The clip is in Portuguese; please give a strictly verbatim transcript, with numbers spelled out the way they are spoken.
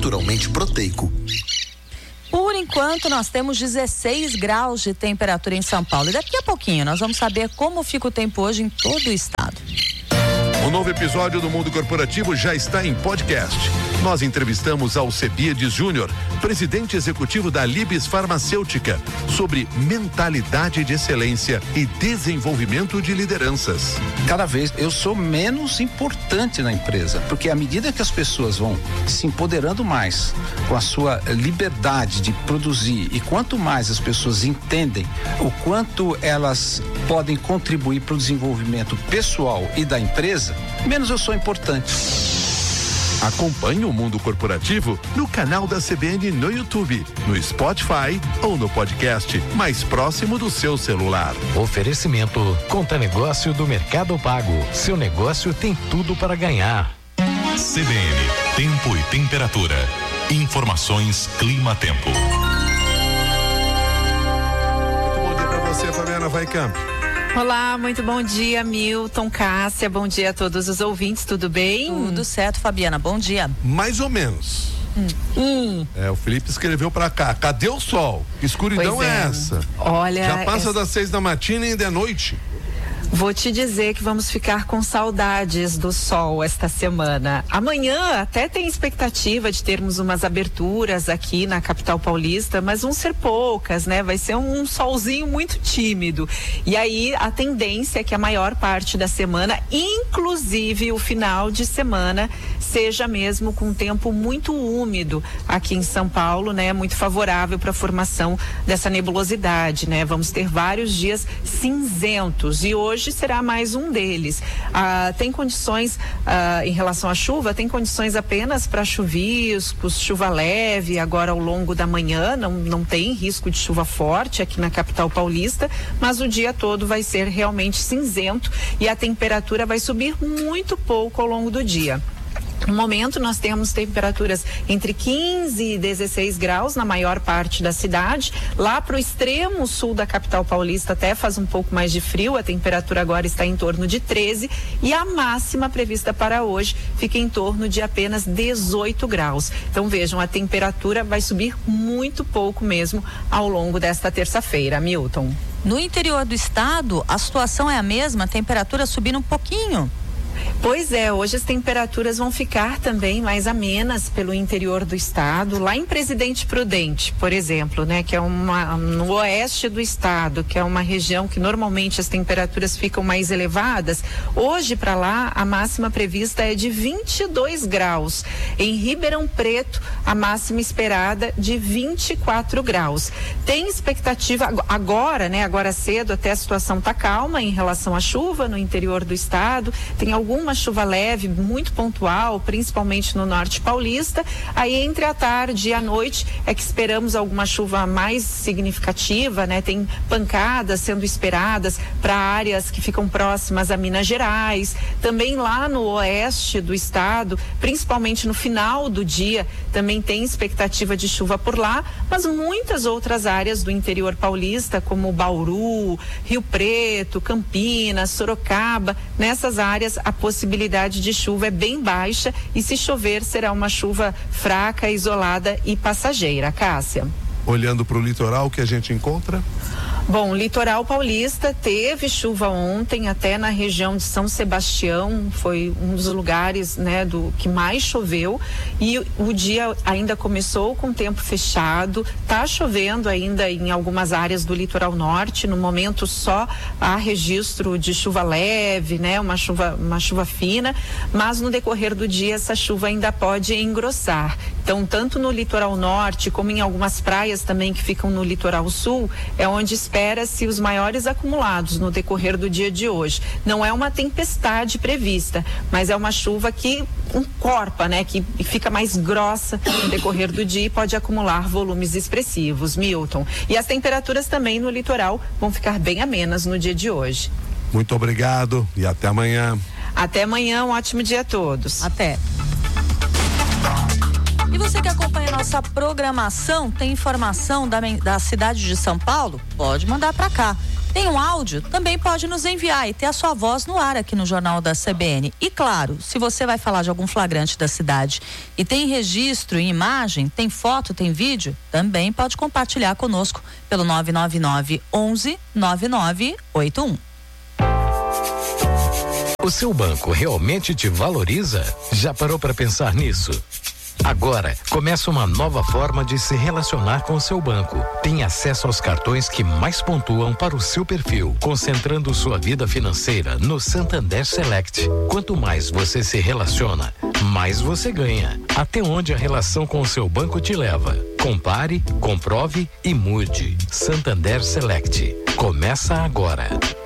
naturalmente proteico. Por enquanto, nós temos dezesseis graus de temperatura em São Paulo. E daqui a pouquinho nós vamos saber como fica o tempo hoje em todo o estado. O novo episódio do Mundo Corporativo já está em podcast. Nós entrevistamos Alcebiades Júnior, presidente executivo da Libes Farmacêutica, sobre mentalidade de excelência e desenvolvimento de lideranças. Cada vez eu sou menos importante na empresa, porque à medida que as pessoas vão se empoderando mais com a sua liberdade de produzir, e quanto mais as pessoas entendem o quanto elas podem contribuir para o desenvolvimento pessoal e da empresa, menos eu sou importante. Acompanhe o Mundo Corporativo no canal da C B N no YouTube, no Spotify ou no podcast mais próximo do seu celular. Oferecimento Conta Negócio do Mercado Pago. Seu negócio tem tudo para ganhar. C B N, tempo e temperatura. Informações Clima-Tempo. Muito bom dia para você, Fabiana Vaicamp. Olá, muito bom dia, Milton, Cássia, bom dia a todos os ouvintes, tudo bem? Tudo certo, Fabiana, bom dia. Mais ou menos. Hum. Hum. É, o Felipe escreveu pra cá, cadê o sol? Que escuridão Pois é. é. essa? Olha, já passa essa... das seis da matina e ainda é noite. Vou te dizer que vamos ficar com saudades do sol esta semana. Amanhã até tem expectativa de termos umas aberturas aqui na capital paulista, mas vão ser poucas, né? Vai ser um solzinho muito tímido. E aí a tendência é que a maior parte da semana, inclusive o final de semana, seja mesmo com um tempo muito úmido aqui em São Paulo, né? Muito favorável para a formação dessa nebulosidade, né? Vamos ter vários dias cinzentos e hoje Hoje será mais um deles. Ah, tem condições, ah, em relação à chuva, tem condições apenas para chuviscos, chuva leve, agora ao longo da manhã, não, não tem risco de chuva forte aqui na capital paulista, mas o dia todo vai ser realmente cinzento e a temperatura vai subir muito pouco ao longo do dia. No momento nós temos temperaturas entre quinze e dezesseis graus na maior parte da cidade. Lá para o extremo sul da capital paulista até faz um pouco mais de frio, a temperatura agora está em torno de treze e a máxima prevista para hoje fica em torno de apenas dezoito graus. Então vejam, a temperatura vai subir muito pouco mesmo ao longo desta terça-feira, Milton. No interior do estado, a situação é a mesma, a temperatura subindo um pouquinho. Pois é, hoje as temperaturas vão ficar também mais amenas pelo interior do estado. Lá em Presidente Prudente, por exemplo, né, que é uma no oeste do estado, que é uma região que normalmente as temperaturas ficam mais elevadas. Hoje para lá a máxima prevista é de vinte e dois graus. Em Ribeirão Preto a máxima esperada de vinte e quatro graus. Tem expectativa agora, né, agora cedo até a situação tá calma em relação à chuva no interior do estado. Tem alguma chuva leve, muito pontual, principalmente no norte paulista. Aí entre a tarde e a noite é que esperamos alguma chuva mais significativa, né? Tem pancadas sendo esperadas para áreas que ficam próximas a Minas Gerais, também lá no oeste do estado, principalmente no final do dia, também tem expectativa de chuva por lá, mas muitas outras áreas do interior paulista, como Bauru, Rio Preto, Campinas, Sorocaba, nessas áreas a possibilidade de chuva é bem baixa e se chover será uma chuva fraca, isolada e passageira. Cássia. Olhando para o litoral, o que a gente encontra? Bom, o litoral paulista teve chuva ontem, até na região de São Sebastião, foi um dos lugares, né, do que mais choveu, e o dia ainda começou com tempo fechado, tá chovendo ainda em algumas áreas do litoral norte, no momento só há registro de chuva leve, né, uma chuva, uma chuva fina, mas no decorrer do dia essa chuva ainda pode engrossar. Então, tanto no litoral norte como em algumas praias também que ficam no litoral sul, é onde espera-se os maiores acumulados no decorrer do dia de hoje. Não é uma tempestade prevista, mas é uma chuva que encorpa, né? Que fica mais grossa no decorrer do dia e pode acumular volumes expressivos, Milton. E as temperaturas também no litoral vão ficar bem amenas no dia de hoje. Muito obrigado e até amanhã. Até amanhã, um ótimo dia a todos. Até. E você que acompanha nossa programação, tem informação da, da cidade de São Paulo? Pode mandar para cá. Tem um áudio? Também pode nos enviar e ter a sua voz no ar aqui no Jornal da C B N. E claro, se você vai falar de algum flagrante da cidade e tem registro em imagem, tem foto, tem vídeo, também pode compartilhar conosco pelo nove nove nove, onze, nove nove oito um. O seu banco realmente te valoriza? Já parou para pensar nisso? Agora, começa uma nova forma de se relacionar com o seu banco. Tem acesso aos cartões que mais pontuam para o seu perfil, concentrando sua vida financeira no Santander Select. Quanto mais você se relaciona, mais você ganha. Até onde a relação com o seu banco te leva. Compare, comprove e mude. Santander Select. Começa agora.